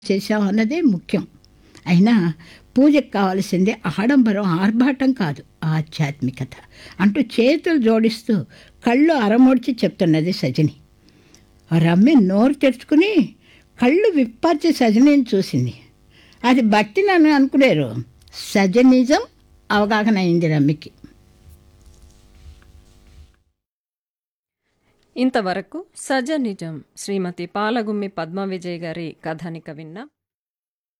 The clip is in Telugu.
చేశాం అన్నదే ముఖ్యం. అయినా పూజకు కావాల్సింది ఆడంబరం, ఆర్భాటం కాదు, ఆధ్యాత్మికత అంటూ చేతులు జోడిస్తూ కళ్ళు అరమోడ్చి చెప్తున్నది సజిని. రమ్య నోరు తెరుచుకుని కళ్ళు విప్పార్చి సజనీని చూసింది. అది భక్తి నన్ను అనుకునేరు, సజనిజం అవగాహన అయింది రమ్యకి. ఇంతవరకు సజనిజం శ్రీమతి పాలగుమ్మి పద్మ విజయ్ గారి కథానిక విన్నాం.